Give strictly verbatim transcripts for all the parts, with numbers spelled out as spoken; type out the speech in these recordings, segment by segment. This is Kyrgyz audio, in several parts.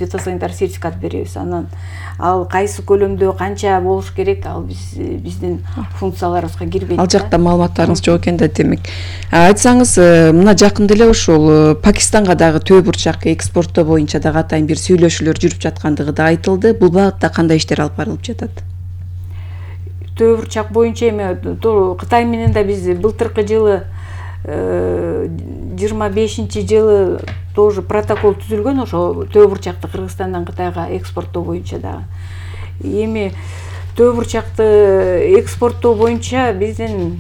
фитосанитар сертификат беребиз. Анан ал кайсы көлөмдө канча болуш керек, ал биз биздин функцияларыбызга кирбейт. Ал жакта маалыматтарыңыз жок экен да демек. Айтсаңыз, мына жакында эле ошол Пакистанга дагы төө бурчак экспорттоо боюнча дагы атайын бир сүйлөшүүлөр жүрүп жаткандыгы да айтылды. Бул багытта кандай иштер алып барылып жатат? Төө бурчак боюнча эми Кытай менен да биз былтыркы жылы жыйырма бешинчи жылы тоже протокол түзүлгөн, ошо төө бурчакты Кыргызстандан Кытайга экспорттоо боюнча дагы. Эми төө бурчакты экспорттоо боюнча биздин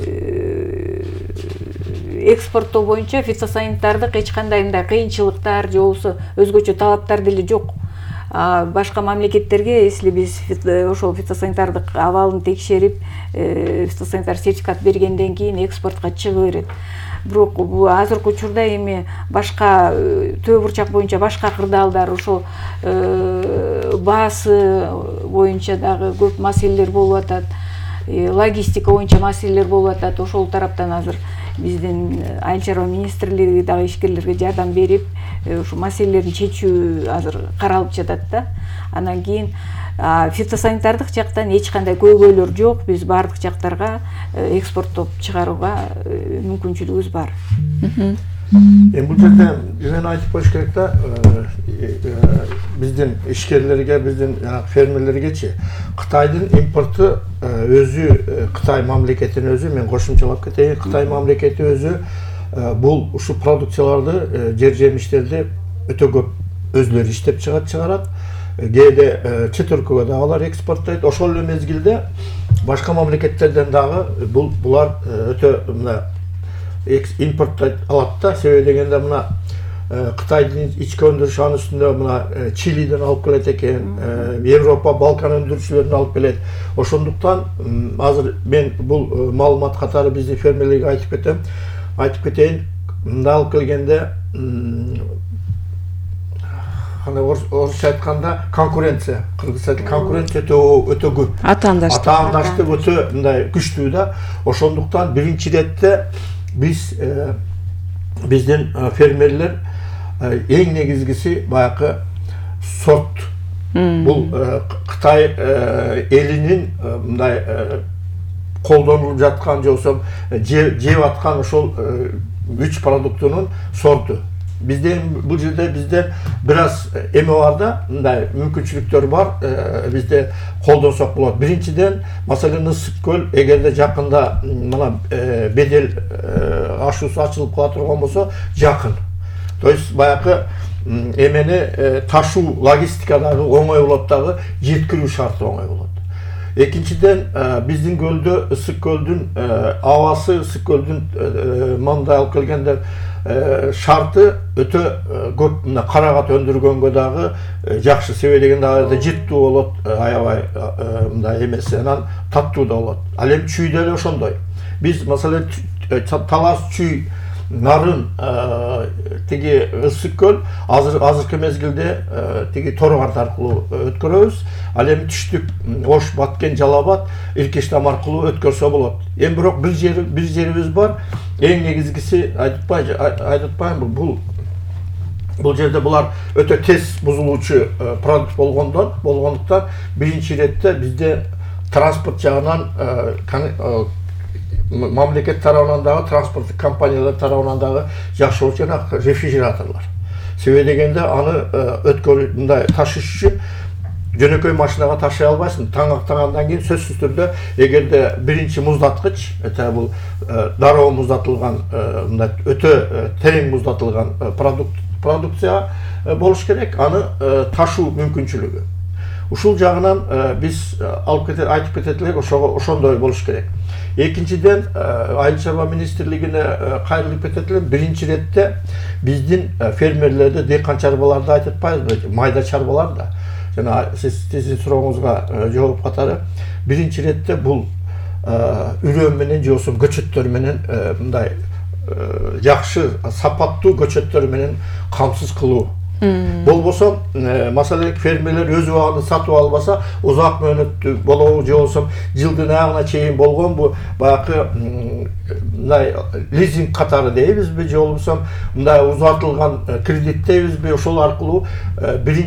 экспорттоо боюнча фитосанитардык эч кандай мындай кыйынчылыктар же болбосо өзгөчө талаптар деле жок. Башка мамлекеттерге, если биз ошол фитосанитардык абалын текшерип, фитосанитар сертификат бергенден кийин экспортко чыга берет. Бирок бул азыркы учурда эми башка төө бурчак боюнча башка кырдаалдар, ошол баасы боюнча дагы көп маселелер болуп атат. Логистика боюнча маселелер болуп атат. Ошол тараптан азыр биздин Айыл чарба министрлиги дагы ишкерлерге жардам берип, ушул маселелерди чечүү азыр каралып жатат да. Анан кийин фитосанитардык жактан эч кандай көйгөйлөр жок. Биз бардык жактарга экспорттоп чыгарууга мүмкүнчүлүгүбүз бар. Эми бул жерде мен айтып коюш керек да, биздин ишкерлерге, биздин фермерлергечи Кытайдын импорту өзү, Кытай мамлекетинин өзү, мен кошумчалап кетейин, Кытай мамлекети өзү бул ушу продукцияларды, жер жемиштерди өтө көп өзлөрү иштеп чыгат, чыгарат. Кээде чет өлкөгө дагы алар экспорттойт. Ошол эле мезгилде башка мамлекеттерден дагы бул булар өтө мына импорттойт алат да. Себеби дегенде мына Кытайдын ички өндүрүшү анын үстүндө мына Чилиден алып келет экен, Европа, Балкан өндүрүүчүлөрүн алып келет. Ошондуктан азыр мен бул маалымат катары биздин фермерлерге айтып кетем. Айтып кетейин, мында алып келгенде орусча айтканда конкуренция, кыргызча конкуренция өтө көп. Атаандаштык. Атаандаштык өтө мындай күчтүү да. Ошондуктан биринчи иретте биз биздин фермерлер эң негизгиси баягы сорт. Бул Кытай элинин мындай колдонулуп жаткан же болсо жеп аткан ошол үч продуктунун сорту. Бизден бул жерде бизде бир аз эме бар да, мындай мүмкүнчүлүктөр бар, бизде колдонсок болот. Биринчиден, маселен Ысык көл, эгерде жакында мына бедел ашуусу ачылып кала турган болсо, жакын. То есть баягы эмени ташуу, логистика дагы оңой болот дагы, жеткирүү шарты оңой болот. Экинчиден, биздин көлдө Ысык көлдүн абасы, Ысык көлдүн мындай алып келгенде шарты өтө көп, мына карагат өндүргөнгө дагы жакшы. Себеби дегенде жыттуу болот, аябай мындай эмеси, анан таттуу да болот. Ал эми чүй деле ошондой. Биз маселен талас чүй нарын тиги Ысык көл азыркы мезгилде тиги Торгорд аркылуу өткөрөбүз. Ал эми түштүк Ош, Баткен, Жалал-Абад, Иркештам аркылуу өткөрсө болот. Эми бирок бир жери бир жерибиз бар. Эң негизгиси айтпайм бул бул жерде булар өтө тез бузулуучу продукт болгондон болгондуктан биринчи иретте бизде транспорт жагынан мамлекет тарабынан дагы, транспорттук компаниялар тарабынан дагы жакшы болчу жана рефрижераторлор. Себеби дегенде аны өткөрүү мындай ташыш үчүн жөнөкөй машинага ташый албайсың. Таң актагандан кийин сөзсүз түрдө эгерде биринчи муздаткыч, это бул дароо муздатылган, мындай өтө терең муздатылган продукт продукция болуш керек, аны ташуу мүмкүнчүлүгү. Ушул жагынан биз алып кетет, айтып кетет элек, ошондой болуш керек. Экинчиден, Айыл чарба министрлигине кайрылып кетет элем, биринчи иретте биздин фермерлерди, дыйкан чарбаларды айтып атпайбызбы, майда чарбалар да. Жана сиздин сурооңузга жооп катары, биринчи иретте бул үрөө менен же болбосо көчөттөр менен мындай жакшы сапаттуу көчөттөр менен камсыз кылуу. Болбосо, маселен фермерлер өз убагында сатып албаса, узак мөөнөттүү болобу же болбосо жылдын аягына чейин болгон бу баягы мындай лизинг катары дейбизби же болбосо мындай узатылган кредит дейбизби, ошол аркылуу биринчи